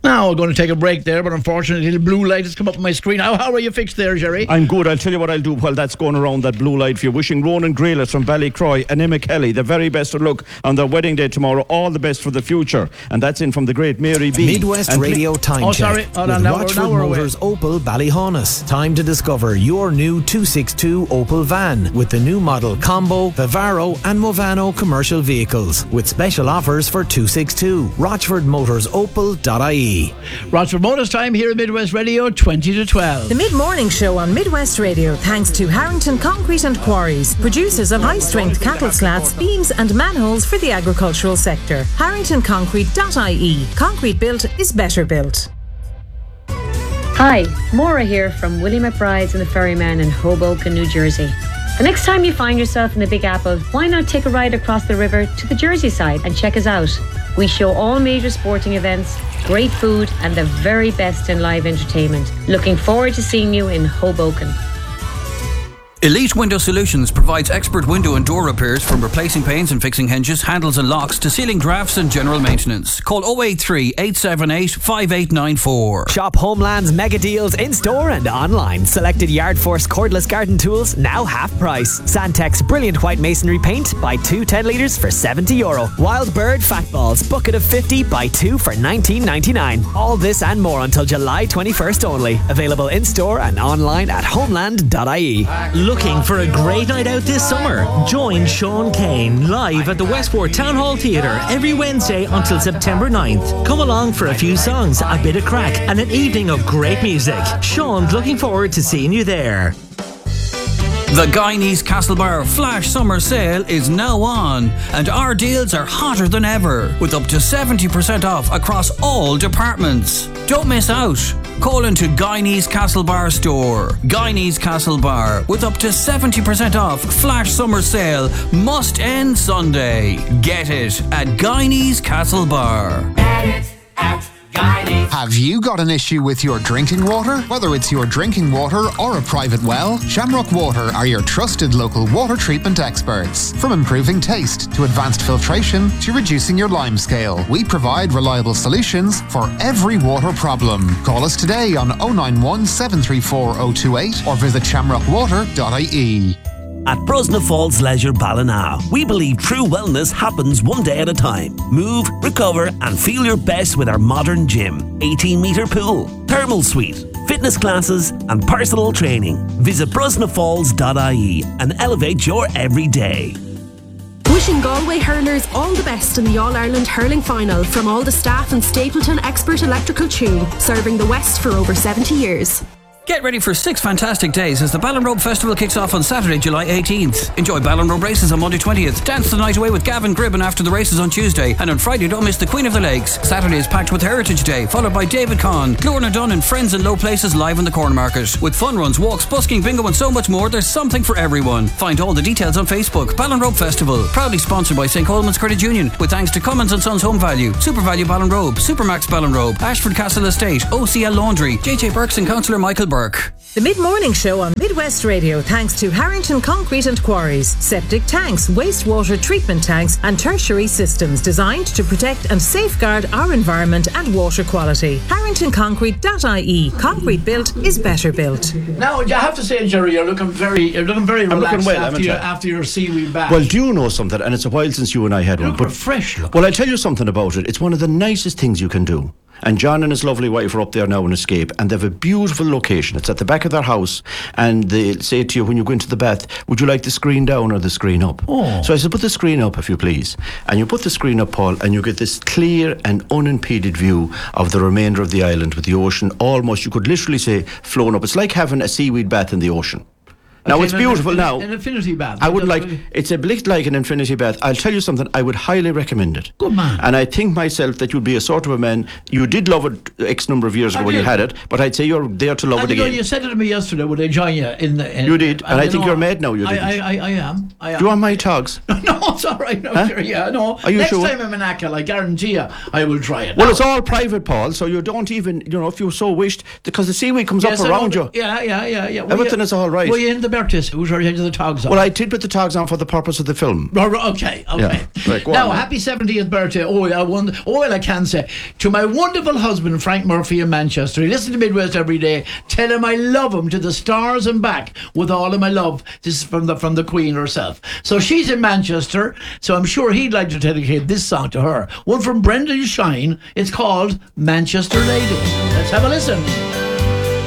Now we're going to take a break there, but unfortunately the blue light has come up on my screen. How are you fixed there, Jerry? I'm good. I'll tell you what I'll do while that's going around, that blue light for you. Wishing Ronan Grealis from Ballycroy and Emma Kelly the very best of luck on their wedding day tomorrow. All the best for the future. And that's in from the great Mary B. Midwest Radio Time Check with Rochford Motors Opel Ballyhonus. Time to discover your new 262 Opel van with the new model Combo, Vivaro and Movano commercial vehicles with special offers for 262. RochfordMotorsOpel.ie. Rochford Motors time here at Midwest Radio, 20 to 12. The mid-morning show on Midwest Radio thanks to Harrington Concrete and Quarries, producers of high-strength cattle slats, beams and manholes for the agricultural sector. HarringtonConcrete.ie. Concrete built is better built. Hi, Maura here from Willie McBride's and the Ferryman in Hoboken, New Jersey. The next time you find yourself in the Big Apple, why not take a ride across the river to the Jersey side and check us out? We show all major sporting events, great food and the very best in live entertainment. Looking forward to seeing you in Hoboken. Elite Window Solutions provides expert window and door repairs, from replacing panes and fixing hinges, handles and locks to sealing drafts and general maintenance. Call 083 878 5894. Shop Homeland's mega deals in store and online. Selected Yard Force cordless garden tools now half price. Sandtex brilliant white masonry paint, buy 2 10 litres for €70. Wild Bird fat balls bucket of 50, buy 2 for $19.99. All this and more until July 21st only. Available in store and online at homeland.ie. Looking for a great night out this summer? Join Sean Kane live at the Westport Town Hall Theatre every Wednesday until September 9th. Come along for a few songs, a bit of crack and an evening of great music. Sean's looking forward to seeing you there. The Guyanese Castlebar Flash Summer Sale is now on, and our deals are hotter than ever, with up to 70% off across all departments. Don't miss out. Call into Guyanese Castlebar store. Guyanese Castlebar, with up to 70% off Flash Summer Sale, must end Sunday. Get it at Guyanese Castlebar. Get it at Guyanese. Have you got an issue with your drinking water? Whether it's your drinking water or a private well, Shamrock Water are your trusted local water treatment experts. From improving taste to advanced filtration to reducing your lime scale, we provide reliable solutions for every water problem. Call us today on 091 734 028 or visit shamrockwater.ie. At Brosna Falls Leisure Ballina, we believe true wellness happens one day at a time. Move, recover and feel your best with our modern gym, 18-metre pool, thermal suite, fitness classes and personal training. Visit brosnafalls.ie and elevate your everyday. Wishing Galway hurlers all the best in the All-Ireland Hurling Final from all the staff and Stapleton Expert Electrical Tune, serving the West for over 70 years. Get ready for 6 fantastic days as the Ballinrobe Festival kicks off on Saturday, July 18th. Enjoy Ballinrobe races on Monday 20th. Dance the night away with Gavin Gribben after the races on Tuesday. And on Friday, don't miss the Queen of the Lakes. Saturday is packed with Heritage Day, followed by David Conn, Glorna Dunn and friends in low places live in the Corn Market. With fun runs, walks, busking, bingo and so much more, there's something for everyone. Find all the details on Facebook. Ballinrobe Festival, proudly sponsored by St. Coleman's Credit Union, with thanks to Cummins & Sons Home Value, Super Value Ballinrobe, Supermax Ballinrobe, Ashford Castle Estate, OCL Laundry, JJ Burks and Councillor Michael Burke. The mid-morning show on Midwest Radio thanks to Harrington Concrete and Quarries. Septic tanks, wastewater treatment tanks and tertiary systems designed to protect and safeguard our environment and water quality. HarringtonConcrete.ie. Concrete built is better built. Now, you have to say, Jerry, you're looking very relaxed after your seaweed bath. Well, do you know something? And it's a while since you and I had one. But fresh. Well, I'll tell you something about it. It's one of the nicest things you can do. And John and his lovely wife are up there now in Escape, and they have a beautiful location. It's at the back of their house, and they'll say to you when you go into the bath, would you like the screen down or the screen up? Oh. So I said, put the screen up if you please. And you put the screen up, Paul, and you get this clear and unimpeded view of the remainder of the island with the ocean almost, you could literally say, flown up. It's like having a seaweed bath in the ocean. Now, it's beautiful now. An infinity bath. I would like, it's a bit like an infinity bath. I'll tell you something, I would highly recommend it. Good man. And I think myself that you'd be a sort of a man, you did love it X number of years ago when you had it, but I'd say you're there to love it again. You said it to me yesterday, would I join you in the... You did, and I think you're mad now, you didn't. I am. Do you want my togs? No, it's all right. No, sure, yeah, no. Are you Next sure? time I'm in Achill, I guarantee you, I will try it. Well, it's all private, Paul, so you don't even, if you so wished, because the seaweed comes up around you. Yeah. Everything is all right. Were you in the Bertie suit, or had the togs on? Well, I did put the togs on for the purpose of the film. Okay. Yeah. Right, now, happy 70th birthday. I can say to my wonderful husband Frank Murphy in Manchester. He listens to Midwest every day. Tell him I love him to the stars and back with all of my love. This is from the Queen herself. So she's in Manchester, so I'm sure he'd like to dedicate this song to her. One from Brendan Shine. It's called Manchester Lady. Let's have a listen.